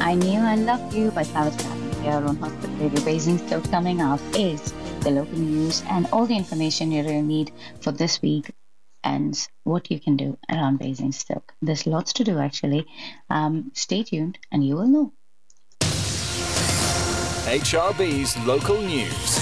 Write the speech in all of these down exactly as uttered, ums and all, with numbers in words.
I Knew I Loved You by Travis Patton here on Hospital Radio Basingstoke. Coming up is the local news and all the information you really need for this week and what you can do around Basingstoke. There's lots to do actually. Um, stay tuned and you will know. H R B's local news.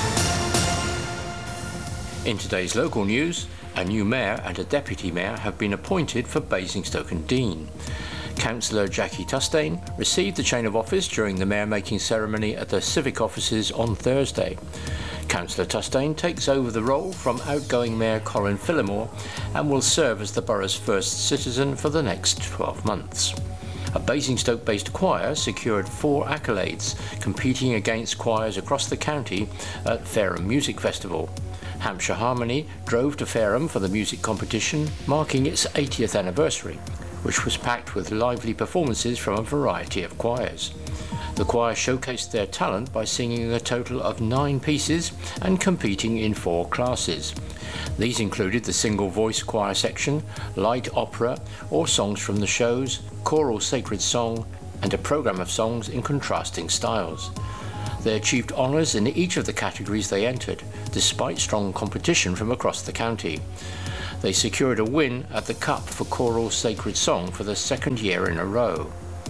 In today's local news, a new mayor and a deputy mayor have been appointed for Basingstoke and Deane. Councillor Jackie Tustain received the chain of office during the mayor-making ceremony at the civic offices on Thursday. Councillor Tustain takes over the role from outgoing Mayor Colin Phillimore and will serve as the borough's first citizen for the next twelve months. A Basingstoke-based choir secured four accolades, competing against choirs across the county at Fareham Music Festival. Hampshire Harmony drove to Fareham for the music competition, marking its eightieth anniversary, which was packed with lively performances from a variety of choirs. The choir showcased their talent by singing a total of nine pieces and competing in four classes. These included the single voice choir section, light opera or songs from the shows, choral sacred song, and a programme of songs in contrasting styles. They achieved honours in each of the categories they entered, despite strong competition from across the county. They secured a win at the Cup for Choral Sacred Song for the second year in a row.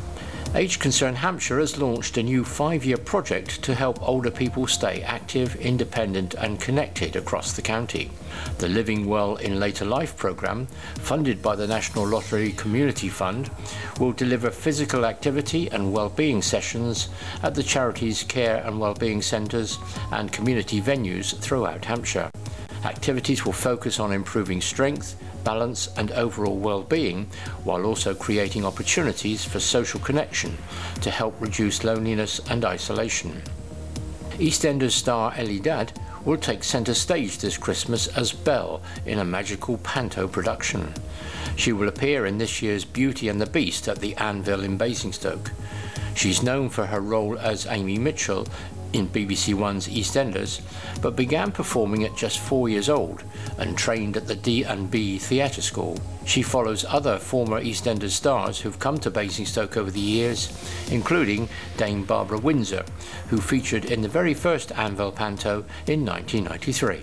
Age Concern Hampshire has launched a new five-year project to help older people stay active, independent and connected across the county. The Living Well in Later Life programme, funded by the National Lottery Community Fund, will deliver physical activity and wellbeing sessions at the charity's care and wellbeing centres and community venues throughout Hampshire. Activities will focus on improving strength, balance and overall well-being, while also creating opportunities for social connection to help reduce loneliness and isolation. EastEnders star Ellie Dadd will take centre stage this Christmas as Belle in a magical panto production. She will appear in this year's Beauty and the Beast at the Anvil in Basingstoke. She's known for her role as Amy Mitchell in B B C One's EastEnders, but began performing at just four years old and trained at the D and B Theatre School. She follows other former EastEnders stars who've come to Basingstoke over the years, including Dame Barbara Windsor, who featured in the very first Anvil Panto in nineteen ninety-three.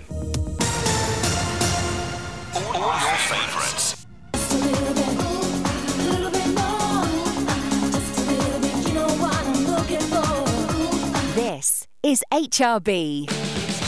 All your favourites. This is H R B.